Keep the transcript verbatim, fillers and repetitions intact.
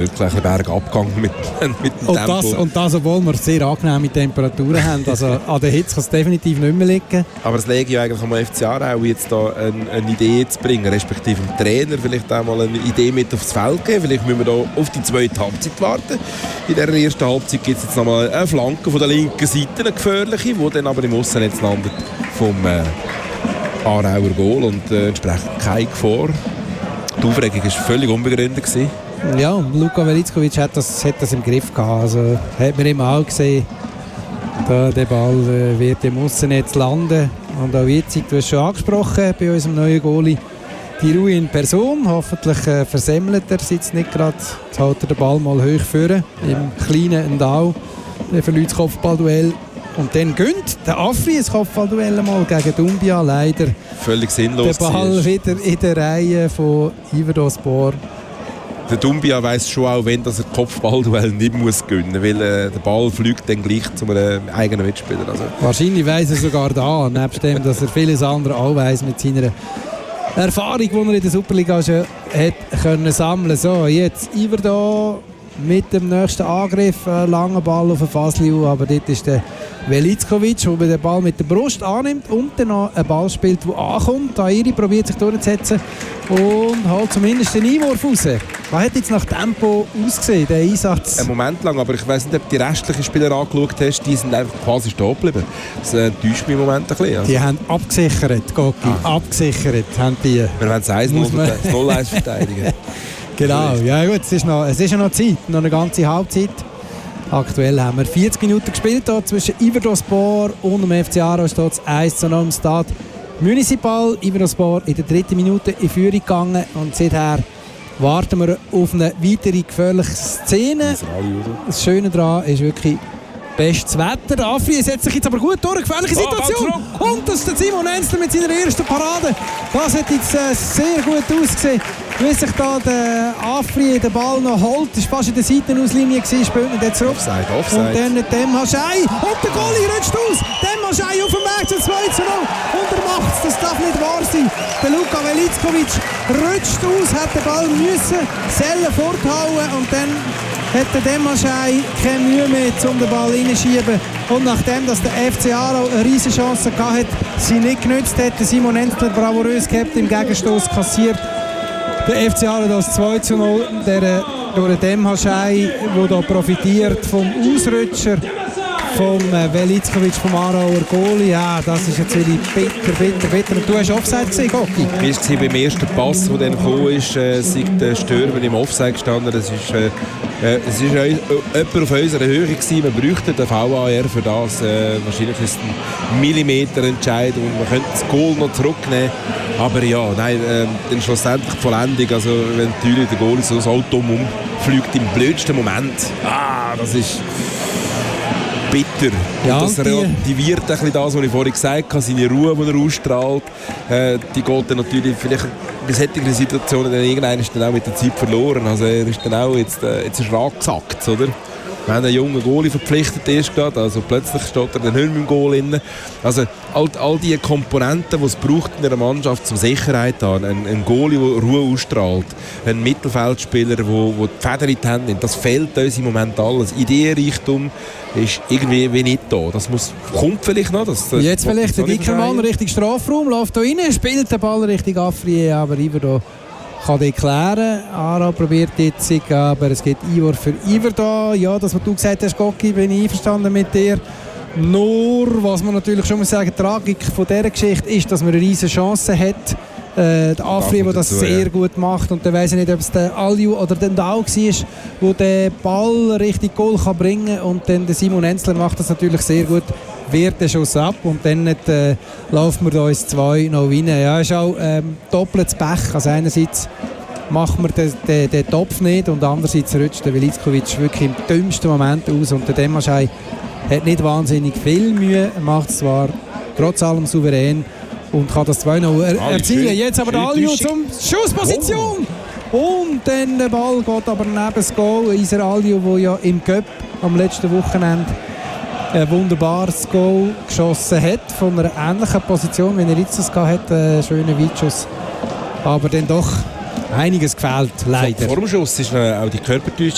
wirklich ein bisschen bergabgang mit, mit dem und Tempo. Das, und das, obwohl wir sehr angenehme Temperaturen haben. Also an der Hitze kann es definitiv nicht mehr liegen. Aber es liegt ja eigentlich am F C Aarau, jetzt da eine, eine Idee zu bringen, respektive dem Trainer vielleicht auch mal eine Idee mit aufs Feld geben. Vielleicht müssen wir da auf die zweite Halbzeit warten. In der ersten Halbzeit gibt es jetzt nochmal eine Flanke von der linken Seite, eine gefährliche, die dann aber im Aussennetz landet vom äh, Aarauer Goal und äh, entsprechend keine Gefahr. Die Aufregung war völlig unbegründet gewesen. Ja, Luka Velickovic hat das, hat das im Griff gehabt. Also hat man immer auch gesehen, da der Ball äh, wird im Aussennetz landen. Und auch jetzt, du hast es schon angesprochen, bei unserem neuen Goalie, die Ruhe in Person. Hoffentlich äh, versemmelt er sitzt nicht gerade. Jetzt hält er den Ball mal hoch führen, im kleinen Ndau. Der verliert das Kopfballduell. Und dann gönnt der Afri ein Kopfballduell mal gegen Dumbia. Leider völlig sinnlos. Der Ball ist wieder in der Reihe von Iverdospor. Der Dumbia weiss schon auch, wenn das ein Kopfballduell nicht muss gönnen, weil äh, der Ball fliegt dann gleich zu einem eigenen Mitspieler. Also. Wahrscheinlich weiss er sogar da, nebst dem, dass er vieles andere auch weiss mit seiner Erfahrung, die er in der Superliga schon hat können sammeln. So, jetzt Iverdo mit dem nächsten Angriff, einen langen Ball auf den Fasliu, aber dort ist der Velickovic, der den Ball mit der Brust annimmt und dann noch einen Ball spielt, der ankommt. Airi probiert sich durchzusetzen und holt zumindest den Einwurf raus. Was hat jetzt nach Tempo ausgesehen, der Einsatz? Einen Moment lang, aber ich weiss nicht, ob die restlichen Spieler angeschaut hast, die sind einfach quasi stehen geblieben. Das äh, täuscht mich im Moment ein bisschen. Also. Die haben abgesichert, Goki, ah. abgesichert haben die. Wir wollen das eins null eins verteidigen. Genau, ja gut, es ist, noch, es ist ja noch Zeit, noch eine ganze Halbzeit. Aktuell haben wir vierzig Minuten gespielt hier zwischen Iverdospor und dem F C Aarau steht es eins zu null im Stade Municipal. Iverdospor in der dritten Minute in Führung gegangen und seither warten wir auf eine weitere gefährliche Szene. Das Schöne daran ist wirklich bestes Wetter. Afri setzt sich jetzt aber gut durch, gefährliche Situation. Oh, und das ist der Simon Enzler mit seiner ersten Parade. Das hat jetzt äh, sehr gut ausgesehen. Wie sich da der Afri den Ball noch holt, ist fast in der Seitenauslinie gewesen, spielt nicht zurück. Offside, Offside. Und dann Demhaschei und der Goalie rutscht aus. Demhaschei auf dem Weg zum zwei zu null und er macht es, das darf nicht wahr sein. Der Luka Velickovic rutscht aus, hat den Ball müssen Selle forthauen und dann hat der Demhaschei keine Mühe mehr, um den Ball reinschieben. Und nachdem dass der F C Aarau eine riesige Chance hatte, sie nicht genützt hat, Simon Enzler bravourös gehabt, im Gegenstoß kassiert. Der F C Aarau das zwei zu null, der, durch den Demhaschei, der hier profitiert vom Ausrutscher vom äh, Velickovic, vom Aarauer Goalie. Ja, das ist jetzt wirklich bitter, bitter, bitter. Und du hast Offside gesehen, Goki? Wie war beim ersten Pass, der dann gekommen ist, äh, sei der Stürmer im Offside gestanden. Das ist, äh, äh, es ist äh, jemand auf unserer Höhe gewesen. Man bräuchte den V A R für das. Äh, wahrscheinlich ist es ein Millimeter-Entscheid und man könnte das Goal noch zurücknehmen. Aber ja, nein, äh, dann schlussendlich die Vollendung. Also wenn natürlich der Goalie so das Auto umfliegt im blödsten Moment. Ah, das ist bitter. Ja, und das relativiert ein bisschen das, was ich vorhin gesagt habe, seine Ruhe, die er ausstrahlt. Äh, die geht dann natürlich vielleicht bei solchen Situationen dann irgendwann ist dann auch mit der Zeit verloren. Also er ist dann auch jetzt, äh, jetzt ist er angesackt, oder? Wenn ein junger Goalie verpflichtet ist, gerade, also plötzlich steht er dann nicht mehr im Goal drin. Also all, all die Komponenten, die es braucht in einer Mannschaft, zum Sicherheit zu haben, ein, ein Goalie, der Ruhe ausstrahlt, ein Mittelfeldspieler, der die Feder in die Hände nimmt, das fehlt uns im Moment alles. Ideenreichtum ist irgendwie wie nicht da. Das muss, kommt vielleicht noch. Das, das Jetzt vielleicht der Dickermann Richtung Strafraum, läuft da rein, spielt den Ball Richtung Afri, aber Iverdo kann den klären. Aarau probiert jetzt, aber es geht Einwurf für Iverdo. Ja, das, was du gesagt hast, Goki, bin ich einverstanden mit dir. Nur, was man natürlich schon muss sagen, die Tragik von dieser Geschichte ist, dass man eine riesige Chance hat. Äh, der Afri, der das sehr ja. gut macht. Und dann weiss ich nicht, ob es der Aliu oder der Ndau war, der den Ball Richtung Goal kann bringen kann. Und dann der Simon Enzler macht das natürlich sehr gut. Wehrt den Schuss ab und dann äh, laufen wir da ins zwei noch rein. Ja, ist auch ähm, doppeltes Pech. Also einerseits macht man den, den, den Topf nicht und andererseits rutscht der Velickovic wirklich im dümmsten Moment aus. Und der Demhaschei hat nicht wahnsinnig viel Mühe, macht es zwar trotz allem souverän und kann das zwei noch er erzielen. Jetzt aber der Aliu zum Schussposition. Oh. Und dann der Ball geht aber neben das Goal. Iser Aliu, der ja im Cup am letzten Wochenende ein wunderbares Goal geschossen hat, von einer ähnlichen Position, wie er jetzt das hatte, einen schönen Weitschuss. Aber dann doch einiges gefehlt, leider. Vor dem Schuss war auch die Körpertäuschung